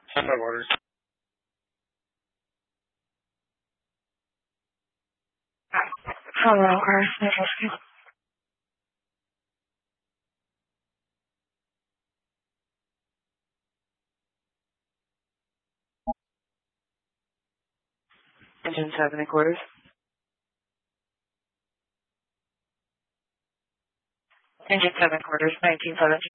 Standby orders. Hello, RS. Engine 7 quarters. Engine 7 quarters, 1917.